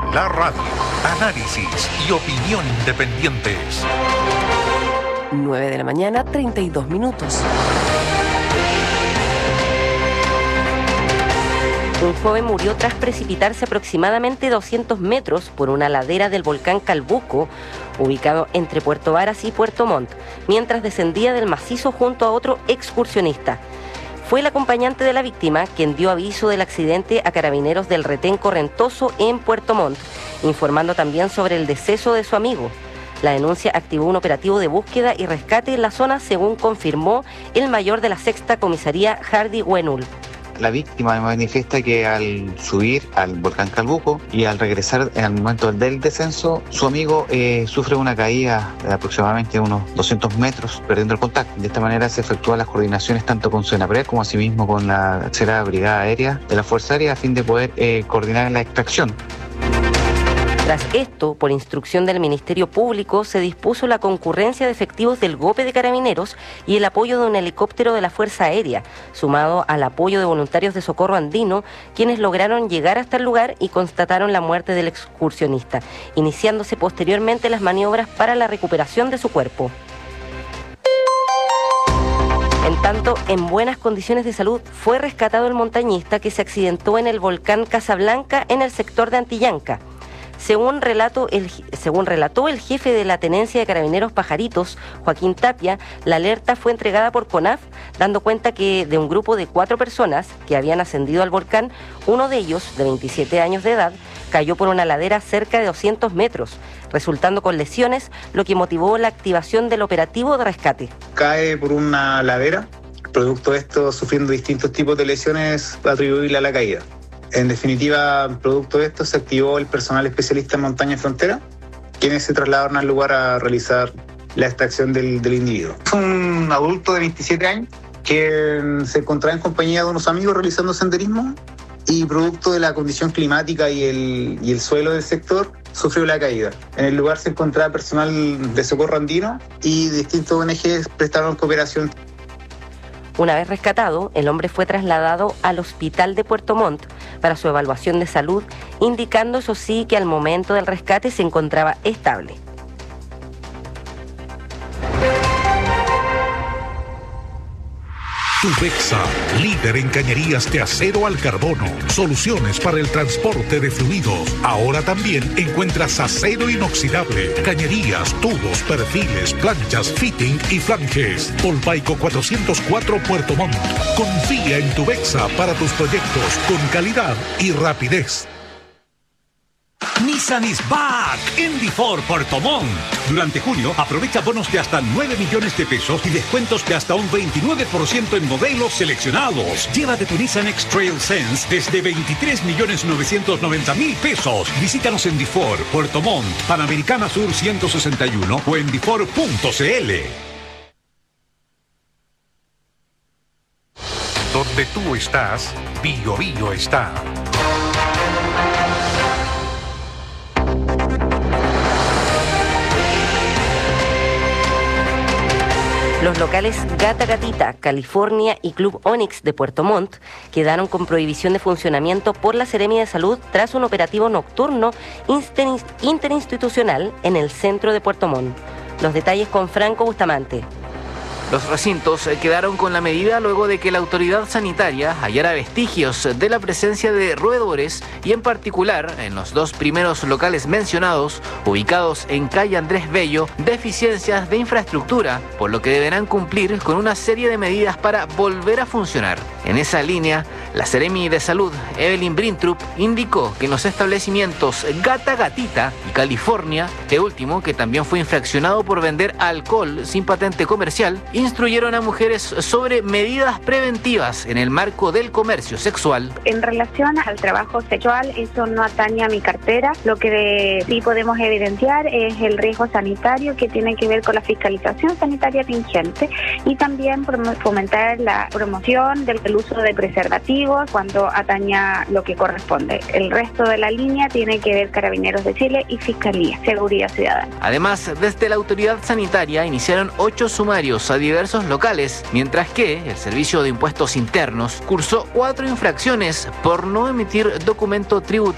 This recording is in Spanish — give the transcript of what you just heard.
La radio, análisis y opinión independientes. 9 de la mañana, 32 minutos. Un joven murió tras precipitarse aproximadamente 200 metros por una ladera del volcán Calbuco, ubicado entre Puerto Varas y Puerto Montt, mientras descendía del macizo junto a otro excursionista. Fue el acompañante de la víctima quien dio aviso del accidente a carabineros del retén Correntoso en Puerto Montt, informando también sobre el deceso de su amigo. La denuncia activó un operativo de búsqueda y rescate en la zona, según confirmó el mayor de la sexta comisaría, Hardy Wenul. La víctima me manifiesta que al subir al volcán Calbuco y al regresar en el momento del descenso, su amigo sufre una caída de aproximadamente unos 200 metros, perdiendo el contacto. De esta manera se efectúan las coordinaciones tanto con Senapred como asimismo con la tercera brigada aérea de la Fuerza Aérea a fin de poder coordinar la extracción. Tras esto, por instrucción del Ministerio Público, se dispuso la concurrencia de efectivos del GOPE de Carabineros y el apoyo de un helicóptero de la Fuerza Aérea, sumado al apoyo de voluntarios de Socorro Andino, quienes lograron llegar hasta el lugar y constataron la muerte del excursionista, iniciándose posteriormente las maniobras para la recuperación de su cuerpo. En tanto, en buenas condiciones de salud, fue rescatado el montañista que se accidentó en el volcán Casablanca en el sector de Antillanca. Según relató el jefe de la Tenencia de Carabineros Pajaritos, Joaquín Tapia, la alerta fue entregada por CONAF, dando cuenta que de un grupo de 4 personas que habían ascendido al volcán, uno de ellos, de 27 años de edad, cayó por una ladera cerca de 200 metros, resultando con lesiones, lo que motivó la activación del operativo de rescate. Cae por una ladera, producto de esto sufriendo distintos tipos de lesiones atribuibles a la caída. En definitiva, producto de esto se activó el personal especialista en montaña y frontera, quienes se trasladaron al lugar a realizar la extracción del individuo. Es un adulto de 27 años que se encontraba en compañía de unos amigos realizando senderismo y producto de la condición climática y el suelo del sector sufrió la caída. En el lugar se encontraba personal de Socorro Andino y distintos ONGs prestaron cooperación. Una vez rescatado, el hombre fue trasladado al hospital de Puerto Montt para su evaluación de salud, indicando, eso sí, que al momento del rescate se encontraba estable. Tubexa, líder en cañerías de acero al carbono. Soluciones para el transporte de fluidos. Ahora también encuentras acero inoxidable, cañerías, tubos, perfiles, planchas, fitting y flanges. Polpaico 404 Puerto Montt. Confía en Tubexa para tus proyectos con calidad y rapidez. Nissan is back en D4 Puerto Montt. Durante junio, aprovecha bonos de hasta 9 millones de pesos y descuentos de hasta un 29% en modelos seleccionados. Llévate tu Nissan X-Trail Sense desde 23.990.000 pesos. Visítanos en D4 Puerto Montt, Panamericana Sur 161 o en d4.cl. Donde tú estás, Bio Bio está. Los locales Gata Gatita, California y Club Onyx de Puerto Montt quedaron con prohibición de funcionamiento por la Seremia de Salud tras un operativo nocturno interinstitucional en el centro de Puerto Montt. Los detalles con Franco Bustamante. Los recintos quedaron con la medida luego de que la autoridad sanitaria hallara vestigios de la presencia de roedores y en particular en los 2 primeros locales mencionados, ubicados en calle Andrés Bello, deficiencias de infraestructura, por lo que deberán cumplir con una serie de medidas para volver a funcionar. En esa línea, la Seremi de Salud, Evelyn Brintrup, indicó que en los establecimientos Gata Gatita y California, este último, que también fue infraccionado por vender alcohol sin patente comercial, instruyeron a mujeres sobre medidas preventivas en el marco del comercio sexual. En relación al trabajo sexual, eso no atañe a mi cartera. Lo que sí podemos evidenciar es el riesgo sanitario que tiene que ver con la fiscalización sanitaria vigente y también fomentar la promoción del uso de preservativos cuando ataña lo que corresponde. El resto de la línea tiene que ver Carabineros de Chile y Fiscalía, Seguridad Ciudadana. Además, desde la autoridad sanitaria iniciaron 8 sumarios a diversos locales, mientras que el Servicio de Impuestos Internos cursó 4 infracciones por no emitir documento tributario